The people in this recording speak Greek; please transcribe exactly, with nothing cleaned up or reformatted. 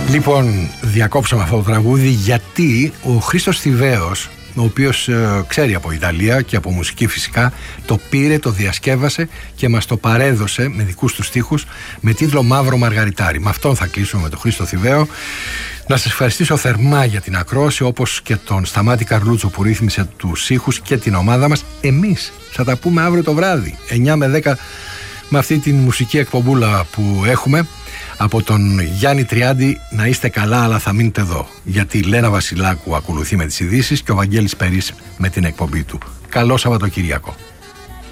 Λοιπόν, διακόψαμε αυτό το τραγούδι γιατί ο Χρήστος Θηβαίος, ο οποίος ε, ξέρει από Ιταλία και από μουσική φυσικά, το πήρε, το διασκεύασε και μας το παρέδωσε με δικούς του στίχους με τίτλο Μαύρο Μαργαριτάρι. Με αυτόν θα κλείσουμε, με τον Χρήστο Θηβαίο. Να σας ευχαριστήσω θερμά για την ακρόαση, όπως και τον Σταμάτη Καρλούτσο που ρύθμισε τους ήχους και την ομάδα μας. Εμείς θα τα πούμε αύριο το βράδυ εννιά με δέκα με αυτή την μουσική εκπομπούλα που έχουμε από τον Γιάννη Τριάντη. Να είστε καλά, αλλά θα μείνετε εδώ, γιατί η Λένα Βασιλάκου ακολουθεί με τις ειδήσεις και ο Βαγγέλης Περής με την εκπομπή του. Καλό Σαββατοκύριακο.